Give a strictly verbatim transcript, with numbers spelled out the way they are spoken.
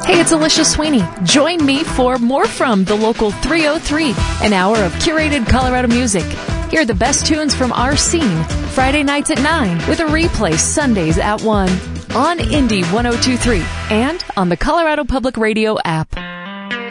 Hey, it's Alicia Sweeney. Join me for more from the local three oh three, an hour of curated Colorado music. Hear the best tunes from our scene, Friday nights at nine, with a replay Sundays at one, on Indie one oh two point three, and on the Colorado Public Radio app.